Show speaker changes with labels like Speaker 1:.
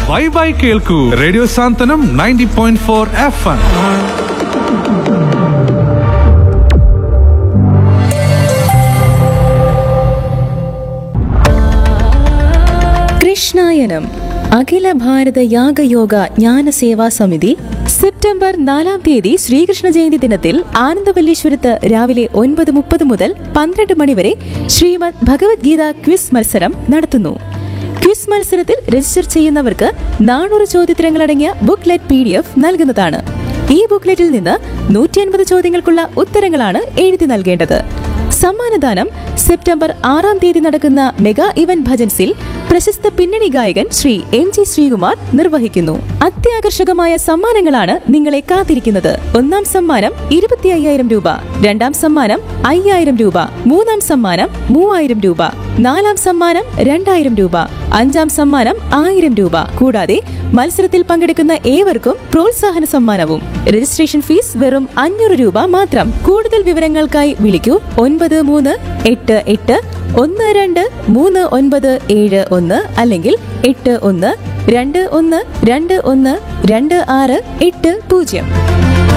Speaker 1: വൈബായി കേൾക്കൂ റേഡിയോ സാന്ത്വനം 90.4 FM.
Speaker 2: കൃഷ്ണായനം അഖില ഭാരത യാഗയോഗ ജ്ഞാന സേവാ സമിതി സെപ്റ്റംബർ 4-ാം തീയതി ശ്രീകൃഷ്ണ ജയന്തി ദിനത്തിൽ ആനന്ദവല്ലീശ്വരത്ത് രാവിലെ 9:30 മുതൽ 12 മണിവരെ ശ്രീമദ് ഭഗവത്ഗീത ക്വിസ് മത്സരം നടത്തുന്നു. ക്വിസ് മത്സരത്തിൽ രജിസ്റ്റർ ചെയ്യുന്നവർക്ക് 400 ചോദ്യോത്തരങ്ങളടങ്ങിയ ബുക്ക്ലെറ്റ് PDF നൽകുന്നതാണ്. ഈ ബുക്ക്ലെറ്റിൽ നിന്ന് 150 ചോദ്യങ്ങൾക്കുള്ള ഉത്തരങ്ങളാണ് എഴുതി നൽകേണ്ടത്. സമ്മാനദാനം സെപ്റ്റംബർ 6-ാം തീയതി നടക്കുന്ന മെഗാ ഇവന്റ് ഭജൻസിൽ പ്രശസ്ത പിന്നണി ഗായകൻ ശ്രീ MG ശ്രീകുമാർ നിർവഹിക്കുന്നു. അത്യാകർഷകമായ സമ്മാനങ്ങളാണ് നിങ്ങളെ കാത്തിരിക്കുന്നത്. 1-ാം സമ്മാനം 25,000 രൂപ, 2-ാം സമ്മാനം 5,000 രൂപ, 3-ാം സമ്മാനം 3,000 രൂപ, 4-ാം സമ്മാനം 2,000 രൂപ, 5-ാം സമ്മാനം 1,000 രൂപ. കൂടാതെ മത്സരത്തിൽ പങ്കെടുക്കുന്ന ഏവർക്കും പ്രോത്സാഹന സമ്മാനവും. രജിസ്ട്രേഷൻ ഫീസ് വെറും 500 രൂപ മാത്രം. കൂടുതൽ വിവരങ്ങൾക്കായി വിളിക്കൂ 9388123971 അല്ലെങ്കിൽ 8121212680.